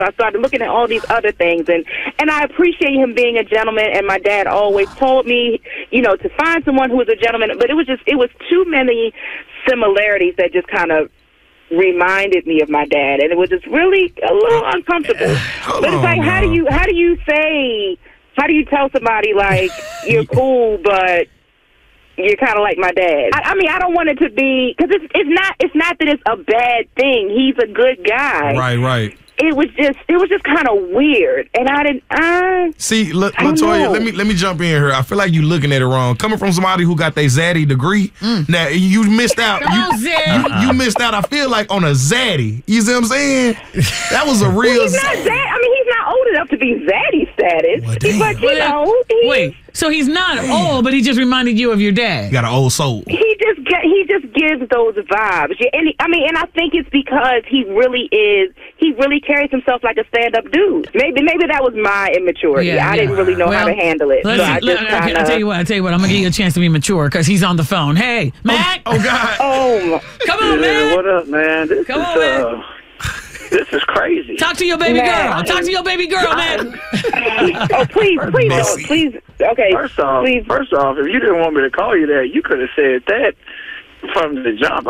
I started looking at all these other things, and I appreciate him being a gentleman, and my dad always told me, to find someone who was a gentleman, but it was too many similarities that just kind of reminded me of my dad, and it was just really a little uncomfortable. But it's like, how do you tell somebody, like, you're cool, but you're kind of like my dad? I mean, I don't want it to be, because it's not that it's a bad thing. He's a good guy. Right. It was just kind of weird, and I didn't. See, look, Latoya, let me jump in here. I feel like you looking at it wrong. Coming from somebody who got their Zaddy degree, now you missed out. You missed out. I feel like on a Zaddy. You see what I'm saying? That was a real. He's not Zaddy. I mean, he's not old enough to be Zaddy status, but wait. So he's not old, but he just reminded you of your dad. You got an old soul. He just gives those vibes. And I think it's because he really carries himself like a stand-up dude. Maybe that was my immaturity. I didn't really know how to handle it. I'll tell you what. I'm going to give you a chance to be mature because he's on the phone. Hey, Mac. Oh God. Come on, man. What up, man? Man. This is crazy. Talk to your baby girl. Talk to your baby girl, man. Oh, please. Okay. First off, if you didn't want me to call you that, you could have said that from the jump.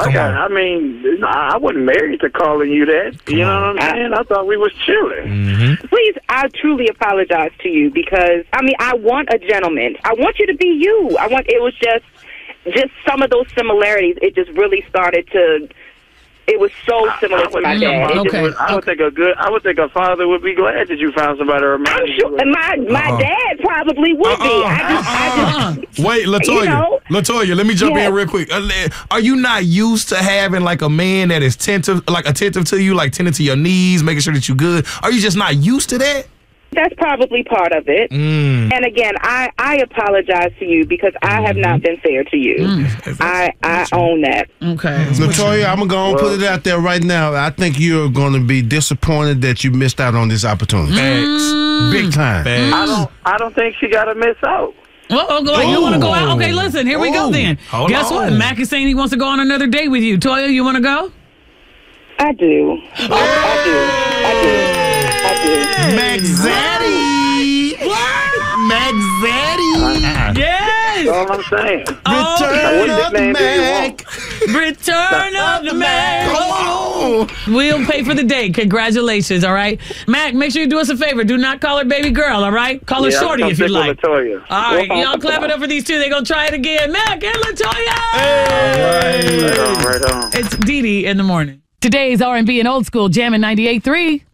I wasn't married to calling you that. You know what I'm saying? I thought we was chilling. Mm-hmm. Please, I truly apologize to you because, I want a gentleman. I want you to be you. It was just some of those similarities. It just really started to... It was so similar to my dad. I would think a father would be glad that you found somebody to remind you. I'm sure my dad probably would be. I just wait, Latoya. Latoya, let me jump in real quick. Are you not used to having like a man that is attentive to you, like tending to your needs, making sure that you're good? Are you just not used to that? That's probably part of it. And again, I apologize to you because I have not been fair to you. I own that. Okay. Latoya, I'm going to go and put it out there right now. I think you're going to be disappointed that you missed out on this opportunity. Big time. I don't think she got to miss out. Oh, you want to go out? Okay, listen, here we go then. Guess what? Mac is saying he wants to go on another date with you. Toya, you want to go? I do. I do. Mac Zaddy. Mac Zaddy. Yes. That's all I'm saying. Return of the Mac. Return of the Mac. Come on. We'll pay for the date. Congratulations, all right? Mac, make sure you do us a favor. Do not call her baby girl, all right? Call her Shorty if you like. Latoya. All right, y'all clap it up for these two. They're going to try it again. Mac and Latoya. Hey. Right on. It's Dee Dee in the morning. Today's R&B and Old School Jammin' 98.3.